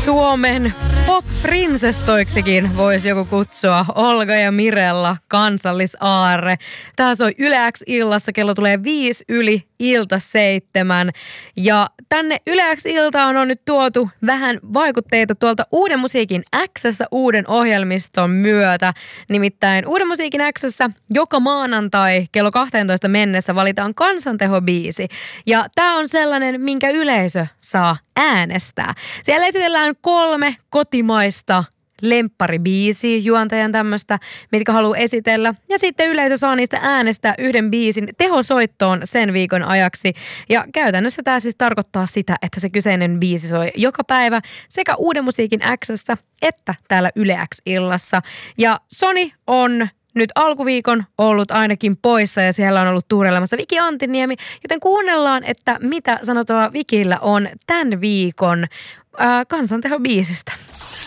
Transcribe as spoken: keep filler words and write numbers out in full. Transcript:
Suomen pop-prinsessoiksikin voisi joku kutsua Olga ja Mirella, kansallisaarre. Tää soi Yle X illassa, kello tulee viisi yli ilta seitsemän. Ja tänne Yle X iltaan on nyt tuotu vähän vaikutteita tuolta Uuden musiikin X:ssä uuden ohjelmiston myötä. Nimittäin Uuden musiikin X:ssä joka maanantai kello kaksitoista mennessä valitaan kansantehobiisi. Ja tää on sellainen, minkä yleisö saa äänestää. Siellä esitellään kolme kotimaista lempparibiisiä, juontajan tämmöistä, mitkä haluaa esitellä. Ja sitten yleisö saa niistä äänestää yhden biisin tehosoittoon sen viikon ajaksi. Ja käytännössä tämä siis tarkoittaa sitä, että se kyseinen biisi soi joka päivä sekä Uuden musiikin X:ssä että täällä Yle X-illassa. Ja Sony on nyt alkuviikon ollut ainakin poissa ja siellä on ollut tuureilemassa Viki Antiniemi, joten kuunnellaan, että mitä sanottavaa Vikillä on tämän viikon ää, kansantehobiisistä.